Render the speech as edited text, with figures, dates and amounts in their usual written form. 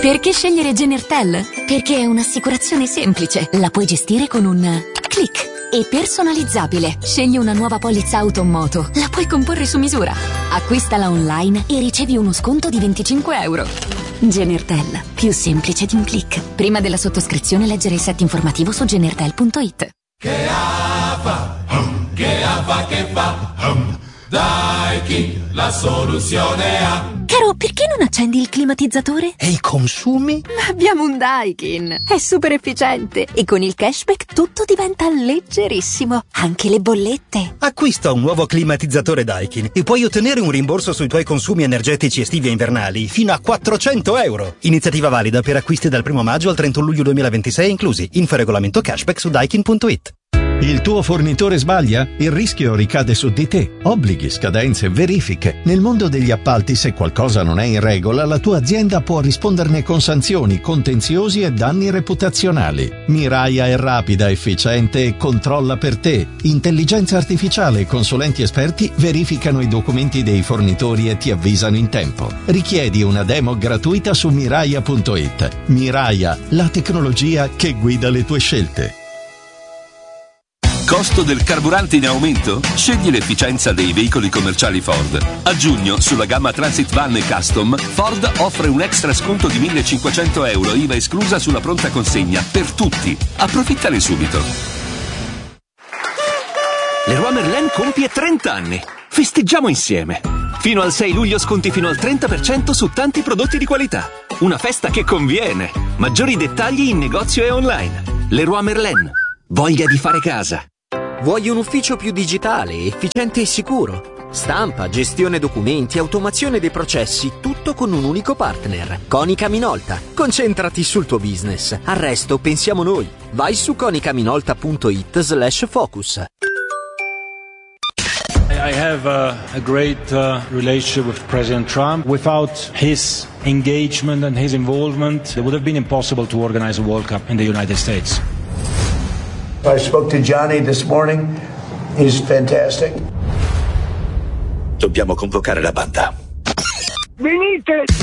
Perché scegliere Genertel? Perché è un'assicurazione semplice. La puoi gestire con un click. E personalizzabile. Scegli una nuova polizza auto o moto. La puoi comporre su misura. Acquistala online e ricevi uno sconto di €25. Genertel. Più semplice di un click. Prima della sottoscrizione leggere il set informativo su genertel.it. Che fa? Daikin, la soluzione ha. Caro, perché non accendi il climatizzatore? E i consumi? Abbiamo un Daikin. È super efficiente e con il cashback tutto diventa leggerissimo. Anche le bollette. Acquista un nuovo climatizzatore Daikin e puoi ottenere un rimborso sui tuoi consumi energetici estivi e invernali fino a €400. Iniziativa valida per acquisti dal 1 maggio al 31 luglio 2026 inclusi. Info regolamento cashback su daikin.it. Il tuo fornitore sbaglia? Il rischio ricade su di te. Obblighi, scadenze, verifiche. Nel mondo degli appalti, se qualcosa non è in regola, la tua azienda può risponderne con sanzioni, contenziosi e danni reputazionali. Miraia è rapida, efficiente e controlla per te. Intelligenza artificiale e consulenti esperti verificano i documenti dei fornitori e ti avvisano in tempo. Richiedi una demo gratuita su miraia.it. Miraia, la tecnologia che guida le tue scelte. Costo del carburante in aumento? Scegli l'efficienza dei veicoli commerciali Ford. A giugno, sulla gamma Transit Van e Custom, Ford offre un extra sconto di €1.500, IVA esclusa sulla pronta consegna, per tutti. Approfittane subito. Leroy Merlin compie 30 anni. Festeggiamo insieme. Fino al 6 luglio sconti fino al 30% su tanti prodotti di qualità. Una festa che conviene. Maggiori dettagli in negozio e online. Leroy Merlin. Voglia di fare casa. Vuoi un ufficio più digitale, efficiente e sicuro? Stampa, gestione documenti, automazione dei processi, tutto con un unico partner. Konica Minolta. Concentrati sul tuo business. Al resto pensiamo noi. Vai su konicaminolta.it/focus. I have a great relationship with President Trump. Without his engagement and his involvement, it would have been impossible to organize a World Cup in the United States. I spoke to Johnny this morning. He's fantastic. Dobbiamo convocare la banda. Venite!